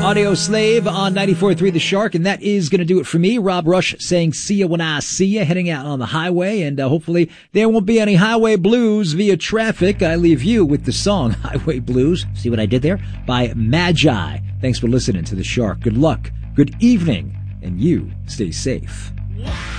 Audio Slave on 94.3 The Shark, and that is going to do it for me. Rob Rush saying see ya when I see ya, heading out on the highway, and hopefully there won't be any highway blues via traffic. I leave you with the song Highway Blues, see what I did there, by Magi. Thanks for listening to The Shark. Good luck, good evening, and you stay safe.